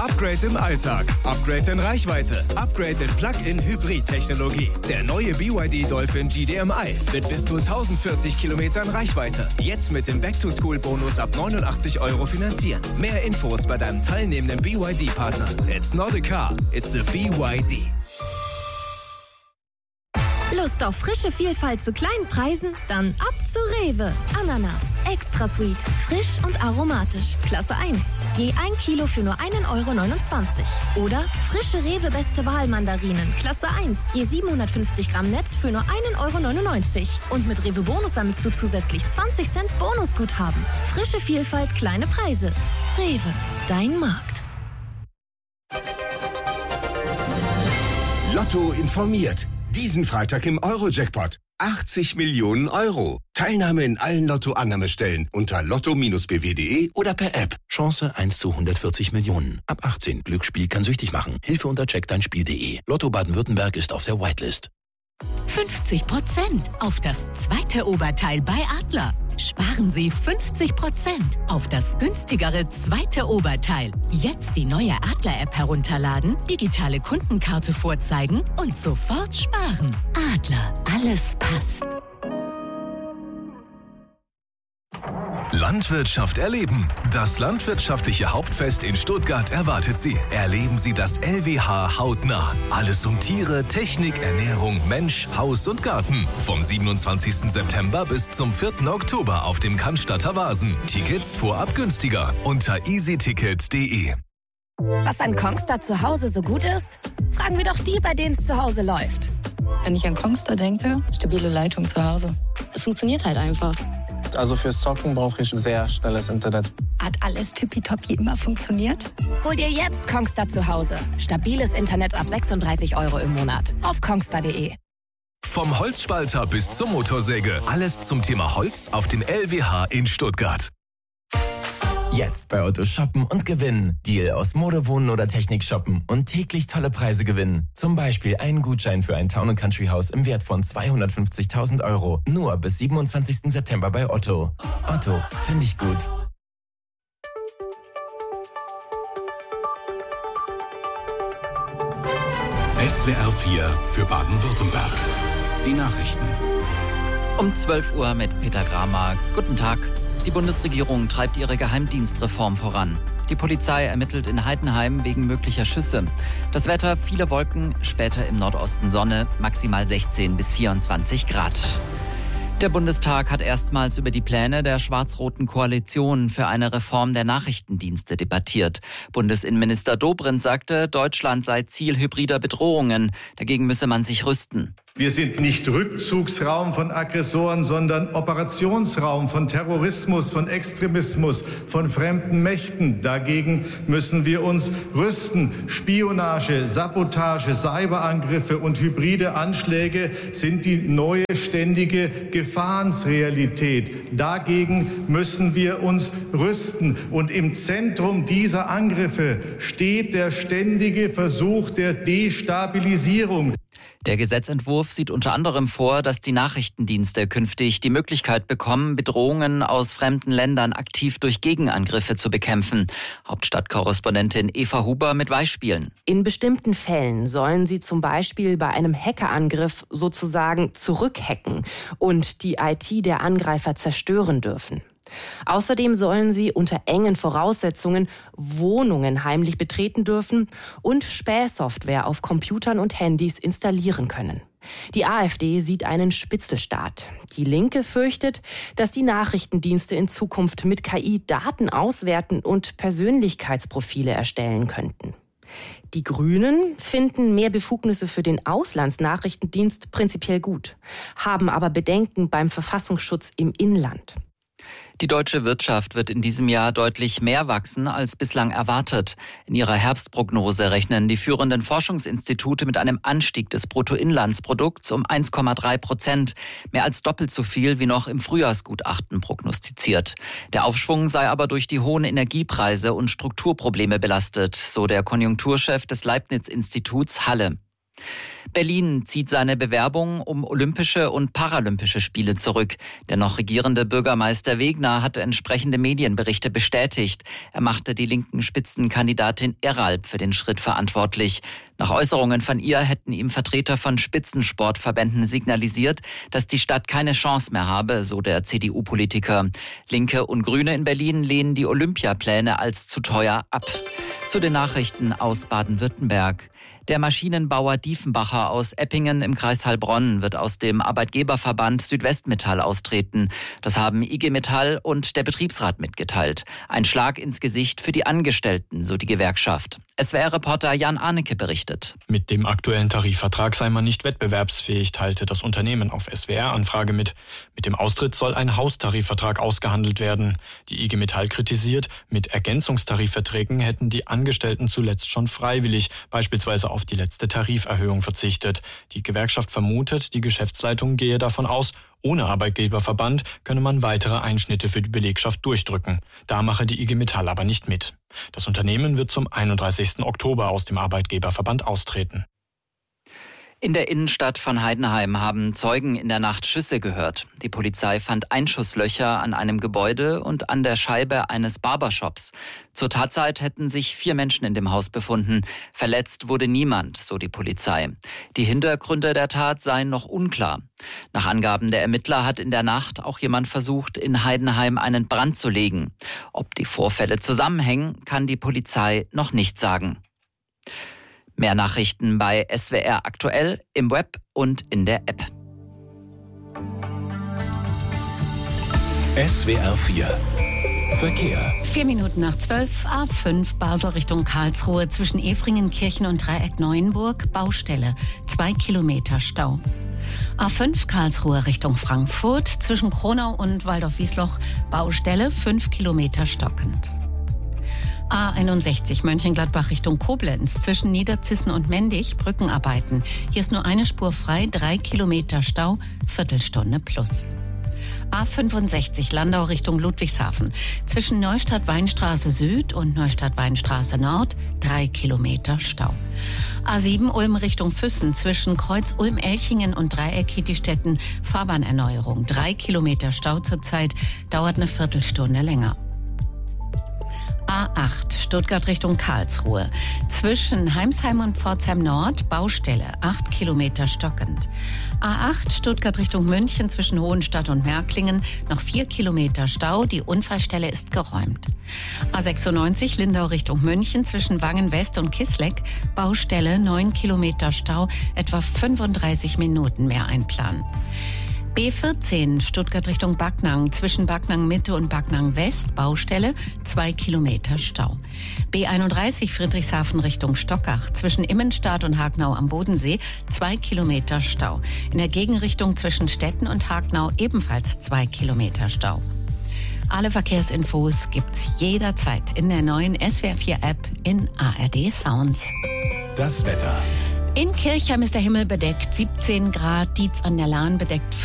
Upgrade im Alltag, Upgrade in Reichweite, Upgrade in Plug-in-Hybrid-Technologie. Der neue BYD Dolphin GDMI mit bis zu 1040 Kilometern Reichweite. Jetzt mit dem Back-to-School-Bonus ab 89 € finanzieren. Mehr Infos bei deinem teilnehmenden BYD-Partner. It's not a car, it's a BYD. Lust auf frische Vielfalt zu kleinen Preisen? Dann ab zu Rewe. Ananas, extra sweet, frisch und aromatisch. Klasse 1. Je 1 Kilo für nur 1,29 €. Oder frische Rewe Beste Wahl Mandarinen. Klasse 1. Je 750 Gramm Netz für nur 1,99 €. Und mit Rewe Bonus sammelst du zusätzlich 20 Cent Bonusguthaben. Frische Vielfalt, kleine Preise. Rewe, dein Markt. Lotto informiert. Diesen Freitag im Euro-Jackpot. 80 Millionen €. Teilnahme in allen Lotto-Annahmestellen unter lotto-bw.de oder per App. Chance 1 zu 140 Millionen. Ab 18. Glücksspiel kann süchtig machen. Hilfe unter checkdeinspiel.de. Lotto Baden-Württemberg ist auf der Whitelist. 50% auf das zweite Oberteil bei Adler. Sparen Sie 50% auf das günstigere zweite Oberteil. Jetzt die neue Adler-App herunterladen, digitale Kundenkarte vorzeigen und sofort sparen. Adler, alles passt. Landwirtschaft erleben. Das landwirtschaftliche Hauptfest in Stuttgart erwartet Sie. Erleben Sie das LWH hautnah. Alles um Tiere, Technik, Ernährung, Mensch, Haus und Garten. Vom 27. September bis zum 4. Oktober auf dem Cannstatter Wasen. Tickets vorab günstiger unter easyticket.de. Was an Kongstar zu Hause so gut ist? Fragen wir doch die, bei denen es zu Hause läuft. Wenn ich an Kongstar denke, stabile Leitung zu Hause. Es funktioniert halt einfach. Also fürs Zocken brauche ich sehr schnelles Internet. Hat alles tippitoppi immer funktioniert? Hol dir jetzt Kongstar zu Hause. Stabiles Internet ab 36 € im Monat. Auf kongstar.de. Vom Holzspalter bis zur Motorsäge. Alles zum Thema Holz auf dem LWH in Stuttgart. Jetzt bei Otto shoppen und gewinnen. Deal aus Mode, Wohnen oder Technik shoppen und täglich tolle Preise gewinnen. Zum Beispiel einen Gutschein für ein Town & Country Haus im Wert von 250.000 €. Nur bis 27. September bei Otto. Otto, finde ich gut. SWR 4 für Baden-Württemberg. Die Nachrichten. Um 12 Uhr mit Peter Gramer. Guten Tag. Die Bundesregierung treibt ihre Geheimdienstreform voran. Die Polizei ermittelt in Heidenheim wegen möglicher Schüsse. Das Wetter, viele Wolken, später im Nordosten Sonne, maximal 16 bis 24 Grad. Der Bundestag hat erstmals über die Pläne der schwarz-roten Koalition für eine Reform der Nachrichtendienste debattiert. Bundesinnenminister Dobrindt sagte, Deutschland sei Ziel hybrider Bedrohungen. Dagegen müsse man sich rüsten. Wir sind nicht Rückzugsraum von Aggressoren, sondern Operationsraum von Terrorismus, von Extremismus, von fremden Mächten. Dagegen müssen wir uns rüsten. Spionage, Sabotage, Cyberangriffe und hybride Anschläge sind die neue ständige Gefahrensrealität. Dagegen müssen wir uns rüsten. Und im Zentrum dieser Angriffe steht der ständige Versuch der Destabilisierung. Der Gesetzentwurf sieht unter anderem vor, dass die Nachrichtendienste künftig die Möglichkeit bekommen, Bedrohungen aus fremden Ländern aktiv durch Gegenangriffe zu bekämpfen. Hauptstadtkorrespondentin Eva Huber mit Beispielen. In bestimmten Fällen sollen sie zum Beispiel bei einem Hackerangriff sozusagen zurückhacken und die IT der Angreifer zerstören dürfen. Außerdem sollen sie unter engen Voraussetzungen Wohnungen heimlich betreten dürfen und Spähsoftware auf Computern und Handys installieren können. Die AfD sieht einen Spitzelstaat. Die Linke fürchtet, dass die Nachrichtendienste in Zukunft mit KI Daten auswerten und Persönlichkeitsprofile erstellen könnten. Die Grünen finden mehr Befugnisse für den Auslandsnachrichtendienst prinzipiell gut, haben aber Bedenken beim Verfassungsschutz im Inland. Die deutsche Wirtschaft wird in diesem Jahr deutlich mehr wachsen als bislang erwartet. In ihrer Herbstprognose rechnen die führenden Forschungsinstitute mit einem Anstieg des Bruttoinlandsprodukts um 1,3%, mehr als doppelt so viel wie noch im Frühjahrsgutachten prognostiziert. Der Aufschwung sei aber durch die hohen Energiepreise und Strukturprobleme belastet, so der Konjunkturchef des Leibniz-Instituts Halle. Berlin zieht seine Bewerbung um Olympische und Paralympische Spiele zurück. Der noch regierende Bürgermeister Wegner hatte entsprechende Medienberichte bestätigt. Er machte die linken Spitzenkandidatin Eralb für den Schritt verantwortlich. Nach Äußerungen von ihr hätten ihm Vertreter von Spitzensportverbänden signalisiert, dass die Stadt keine Chance mehr habe, so der CDU-Politiker. Linke und Grüne in Berlin lehnen die Olympiapläne als zu teuer ab. Zu den Nachrichten aus Baden-Württemberg. Der Maschinenbauer Diefenbacher aus Eppingen im Kreis Heilbronn wird aus dem Arbeitgeberverband Südwestmetall austreten. Das haben IG Metall und der Betriebsrat mitgeteilt. Ein Schlag ins Gesicht für die Angestellten, so die Gewerkschaft. SWR-Reporter Jan Arnecke berichtet. Mit dem aktuellen Tarifvertrag sei man nicht wettbewerbsfähig, teilte das Unternehmen auf SWR-Anfrage mit. Mit dem Austritt soll ein Haustarifvertrag ausgehandelt werden. Die IG Metall kritisiert, mit Ergänzungstarifverträgen hätten die Angestellten zuletzt schon freiwillig, beispielsweise auf die letzte Tariferhöhung verzichtet. Die Gewerkschaft vermutet, die Geschäftsleitung gehe davon aus, ohne Arbeitgeberverband könne man weitere Einschnitte für die Belegschaft durchdrücken. Da mache die IG Metall aber nicht mit. Das Unternehmen wird zum 31. Oktober aus dem Arbeitgeberverband austreten. In der Innenstadt von Heidenheim haben Zeugen in der Nacht Schüsse gehört. Die Polizei fand Einschusslöcher an einem Gebäude und an der Scheibe eines Barbershops. Zur Tatzeit hätten sich 4 Menschen in dem Haus befunden. Verletzt wurde niemand, so die Polizei. Die Hintergründe der Tat seien noch unklar. Nach Angaben der Ermittler hat in der Nacht auch jemand versucht, in Heidenheim einen Brand zu legen. Ob die Vorfälle zusammenhängen, kann die Polizei noch nicht sagen. Mehr Nachrichten bei SWR aktuell im Web und in der App. SWR 4 Verkehr. 4 Minuten nach 12, A5 Basel Richtung Karlsruhe zwischen Efringenkirchen und Dreieck Neuenburg, Baustelle, 2 Kilometer Stau. A5 Karlsruhe Richtung Frankfurt zwischen Kronau und Waldorf-Wiesloch, Baustelle, 5 Kilometer stockend. A61 Mönchengladbach Richtung Koblenz zwischen Niederzissen und Mendig, Brückenarbeiten. Hier ist nur eine Spur frei, 3 Kilometer Stau, Viertelstunde plus. A65 Landau Richtung Ludwigshafen zwischen Neustadt-Weinstraße Süd und Neustadt-Weinstraße Nord, 3 Kilometer Stau. A7 Ulm Richtung Füssen zwischen Kreuz Ulm-Elchingen und Dreieck Kietistetten, Fahrbahnerneuerung, 3 Kilometer Stau zurzeit, dauert eine Viertelstunde länger. A8 Stuttgart Richtung Karlsruhe. Zwischen Heimsheim und Pforzheim Nord, Baustelle, 8 Kilometer stockend. A8 Stuttgart Richtung München zwischen Hohenstadt und Märklingen, noch 4 Kilometer Stau, die Unfallstelle ist geräumt. A96 Lindau Richtung München zwischen Wangen West und Kisleck, Baustelle, 9 Kilometer Stau, etwa 35 Minuten mehr einplanen. B14 Stuttgart Richtung Backnang zwischen Backnang Mitte und Backnang West, Baustelle, 2 Kilometer Stau. B31 Friedrichshafen Richtung Stockach zwischen Immenstadt und Hagnau am Bodensee, 2 Kilometer Stau. In der Gegenrichtung zwischen Stetten und Hagnau ebenfalls 2 Kilometer Stau. Alle Verkehrsinfos gibt's jederzeit in der neuen SWR4-App in ARD Sounds. Das Wetter. In Kirchheim ist der Himmel bedeckt, 17 Grad, Dietz an der Lahn bedeckt